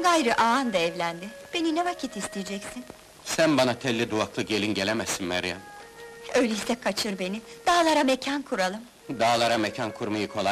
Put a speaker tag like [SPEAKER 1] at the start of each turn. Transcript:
[SPEAKER 1] Gayrı ağan da evlendi. Beni ne vakit isteyeceksin?
[SPEAKER 2] Sen bana telli duvaklı gelin gelemezsin Meryem.
[SPEAKER 1] Öyleyse kaçır beni, dağlara mekan kuralım.
[SPEAKER 2] Dağlara mekan kurmayı kolay